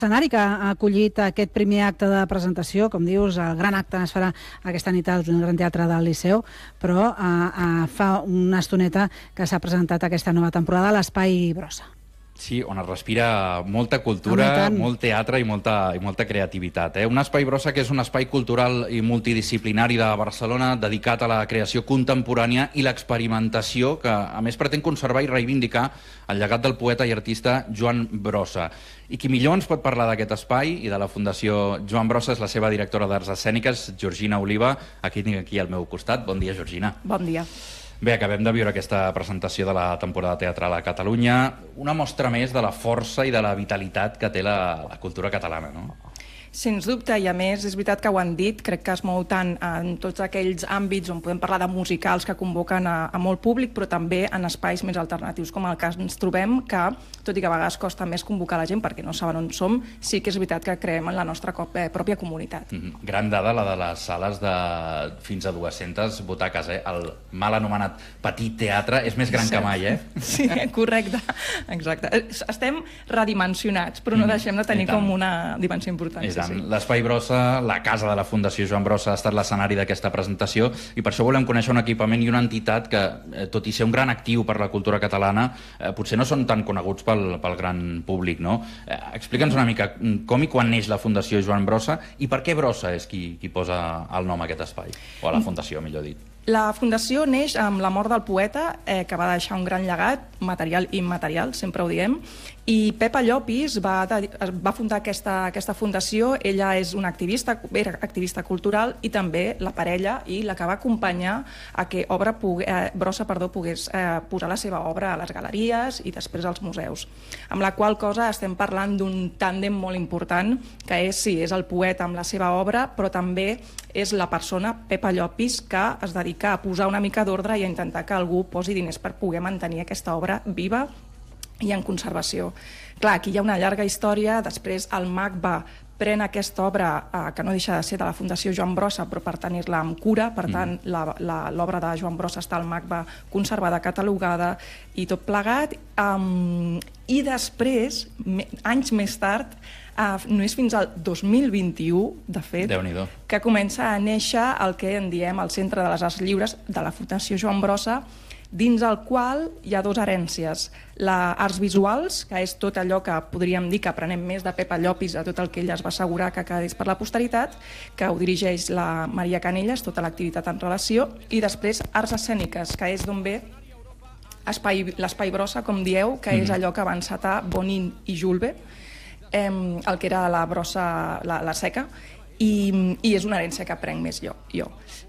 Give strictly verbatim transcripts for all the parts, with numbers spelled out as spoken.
L'escenari que ha acollit aquest primer acte de presentació, com dius, el gran acte es farà aquesta nit al Gran Teatre del Liceu, però eh, eh, fa una estoneta que s'ha presentat aquesta nova temporada a l'Espai Brossa. Sí, on es respira molta cultura, Home, molt teatre i molta, i molta creativitat. Eh? Un espai Brossa que és un espai cultural i multidisciplinari de Barcelona dedicat a la creació contemporània i l'experimentació, que a més pretén conservar i reivindicar el llegat del poeta i artista Joan Brossa. I qui millor ens pot parlar d'aquest espai i de la Fundació Joan Brossa és la seva directora d'Arts Escèniques, Georgina Oliva, aquí tinc aquí al meu costat. Bon dia, Georgina. Bon dia. Bé, acabem de viure aquesta presentació de la temporada teatral a Catalunya, una mostra més de la força i de la vitalitat que té la, la cultura catalana, no? Sens dubte, i a més és veritat que ho han dit, crec que es mou tant en tots aquells àmbits on podem parlar de musicals que convoquen a, a molt públic, però també en espais més alternatius, com el que ens trobem, que, tot i que a vegades costa més convocar la gent perquè no saben on som, sí que és veritat que creem en la nostra eh, pròpia comunitat. Mm-hmm. Gran dada, la de les sales de fins a dues-centes butaques, eh? El mal anomenat petit teatre és més gran sí. que mai, eh? Sí, correcte, exacte. Estem redimensionats, però no deixem de tenir com una dimensió important. Sí, sí. L'Espai Brossa, la casa de la Fundació Joan Brossa, ha estat l'escenari d'aquesta presentació i per això volem conèixer un equipament i una entitat que, tot i ser un gran actiu per la cultura catalana, eh, potser no són tan coneguts pel, pel gran públic, no? Eh, Explica'ns una mica com i quan neix la Fundació Joan Brossa i per què Brossa és qui, qui posa el nom a aquest espai, o a la Fundació, millor dit. La Fundació neix amb la mort del poeta, eh, que va deixar un gran llegat, material i immaterial, sempre ho diem, i Pepa Llopis va, va fundar aquesta, aquesta fundació. Ella és una activista, era activista cultural i també la parella i la que va acompanyar a que obra pogué, eh, Brossa perdó, pogués eh, posar la seva obra a les galeries i després als museus. Amb la qual cosa estem parlant d'un tàndem molt important, que és, sí, és el poeta amb la seva obra, però també és la persona, Pepa Llopis, que es dedica a posar una mica d'ordre i a intentar que algú posi diners per poder mantenir aquesta obra viva i en conservació. Clar, aquí hi ha una llarga història. Després el M A C B A pren aquesta obra, eh, que no deixa de ser de la Fundació Joan Brossa, però per tenir-la amb cura. Per tant, l'obra de Joan Brossa està al M A C B A conservada, catalogada i tot plegat. Um, I després, me, anys més tard, uh, no és fins al dos mil vint-i-u, de fet, que comença a néixer el que en diem el Centre de les Arts Lliures de la Fundació Joan Brossa, dins el qual hi ha dues herències. Les arts visuals, que és tot allò que podríem dir que aprenem més de Pepa Llopis, de tot el que ella es va assegurar que quedés per la posteritat, que ho dirigeix la Maria Canelles, tota l'activitat en relació, i després arts escèniques, que és d'on ve l'Espai Brossa, com dieu, que és allò que va encetar Bonin i Julbe, eh, el que era la brossa, la, la seca, i, i és una herència que prenc més jo. jo.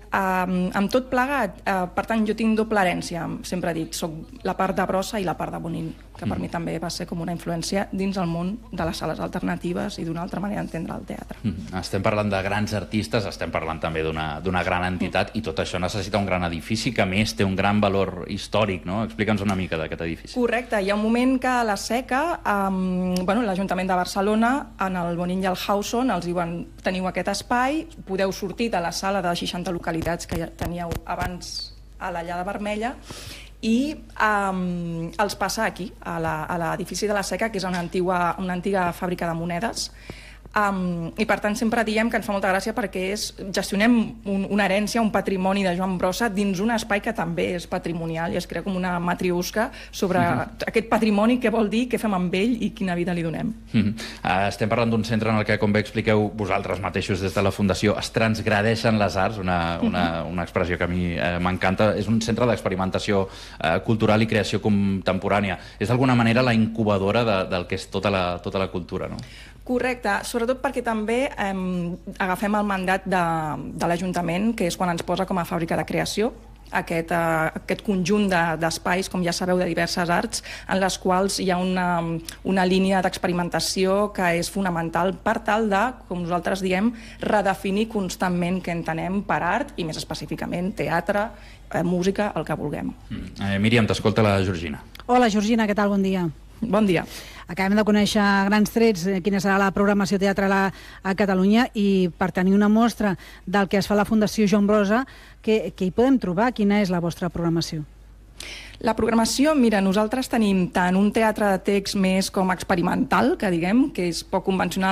Um, amb tot plegat, uh, per tant, jo tinc doble herència, sempre dic, soc la part de Brossa i la part de Bonin, que per mm. mi també va ser com una influència dins el món de les sales alternatives i d'una altra manera d'entendre el teatre. Mm. Estem parlant de grans artistes, estem parlant també d'una gran entitat, mm. i tot això necessita un gran edifici que a més té un gran valor històric, no? Explica'ns una mica d'aquest edifici. Correcte, hi ha un moment que a la Seca, um, bueno, l'Ajuntament de Barcelona, en el Bonin i el Hauson, els diuen, teniu aquest espai, podeu sortir de la sala de seixanta localitats que ja teníeu abans a la Llada Vermella i um, els passa aquí, a l'edifici de la Seca, que és una antiga, una antiga fàbrica de monedes. Um, I per tant sempre diem que ens fa molta gràcia perquè és, gestionem un, una herència, un patrimoni de Joan Brossa dins un espai que també és patrimonial i es crea com una matriusca sobre uh-huh. aquest patrimoni, què vol dir, què fem amb ell i quina vida li donem. Uh-huh. uh, Estem parlant d'un centre en el que, com bé expliqueu vosaltres mateixos des de la Fundació, es transgradeixen les arts, una, una, una expressió que a mi eh, m'encanta. És un centre d'experimentació eh, cultural i creació contemporània. És d'alguna manera la incubadora de, del que és tota la, tota la cultura, no? Correcte, sobretot perquè també eh, agafem el mandat de, de l'Ajuntament, que és quan ens posa com a fàbrica de creació, aquest, eh, aquest conjunt d'espais, de, com ja sabeu, de diverses arts, en les quals hi ha una, una línia d'experimentació que és fonamental per tal de, com nosaltres diem, redefinir constantment què entenem per art, i més específicament teatre, eh, música, el que vulguem. Mm. Eh, Míriam, t'escolta la Georgina. Hola, Georgina, què tal? Bon dia. Bon dia. Acabem de conèixer grans trets quina serà la programació teatral a, a Catalunya i per tenir una mostra del que es fa a la Fundació Joan Brossa, què, què hi podem trobar? Quina és la vostra programació? La programació, mira, nosaltres tenim tant un teatre de text més com experimental, que diguem, que és poc convencional